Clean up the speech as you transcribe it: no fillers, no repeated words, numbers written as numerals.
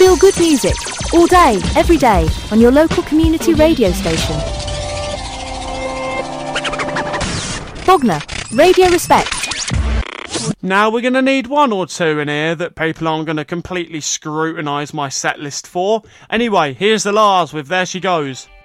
Feel good music, all day, every day, on your local community radio station. Bognor, Radio Respect. Now we're going to need one or two in here that people aren't going to completely scrutinise my set list for. Anyway, here's the Lars with There She Goes.